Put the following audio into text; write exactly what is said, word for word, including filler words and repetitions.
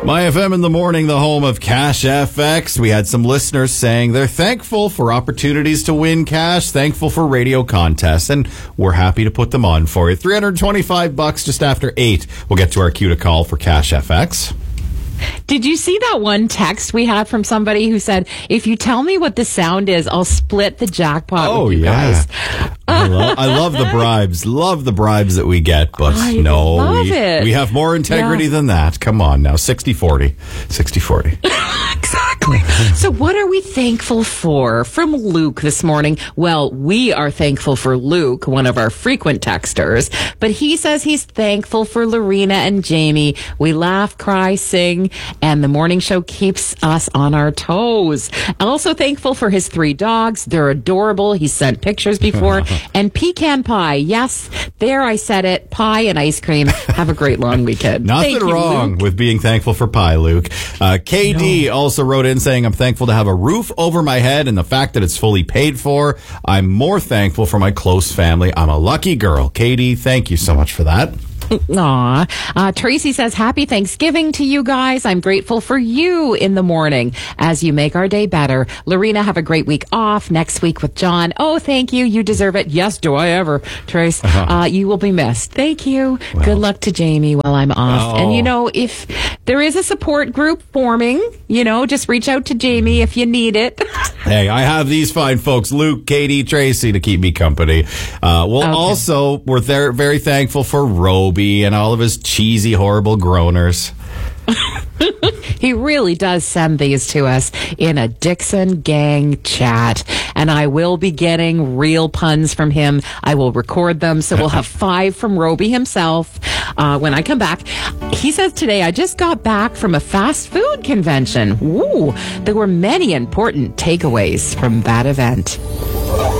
My F M in the morning, the home of Cash F X. We had some listeners saying they're thankful for opportunities to win cash, thankful for radio contests, and we're happy to put them on for you. three hundred twenty-five bucks just after eight. We'll get to our cue to call for Cash F X. Did you see that one text we had from somebody who said, if you tell me what the sound is, I'll split the jackpot oh, with you yeah. guys? I, lo- I love the bribes. Love the bribes that we get. But I no, love we, it. we have more integrity Yeah. than that. Come on now. sixty forty. sixty forty. Exactly. So what are we thankful for? From Luke this morning. Well, we are thankful for Luke, one of our frequent texters, but he says he's thankful for Lorena and Jamie. We laugh, cry, sing, and the morning show keeps us on our toes. Also thankful for his three dogs. They're adorable. He sent pictures before. And pecan pie. Yes, there I said it. Pie and ice cream. Have a great long weekend. Nothing Thank you, wrong Luke. with being thankful for pie, Luke. Uh, K D No. also wrote in saying, I'm thankful to have a roof over my head and the fact that it's fully paid for. I'm more thankful for my close family. I'm a lucky girl. K D, thank you so much for that. Aw. Uh, Tracy says, happy Thanksgiving to you guys. I'm grateful for you in the morning as you make our day better. Lorena, have a great week off next week with John. Oh, thank you. You deserve it. Yes, do I ever, Trace. Uh-huh. Uh, you will be missed. Thank you. Well, good luck to Jamie while I'm off. Oh. And, you know, if there is a support group forming, you know, just reach out to Jamie if you need it. Hey, I have these fine folks, Luke, Katie, Tracy, to keep me company. Uh, well, Okay. also, we're there, very thankful for Roby and all of his cheesy, horrible groaners. He really does send these to us in a Dixon Gang chat. And I will be getting real puns from him. I will record them. So we'll have five from Roby himself uh, when I come back. He says today, I just got back from a fast food convention. Ooh, there were many important takeaways from that event.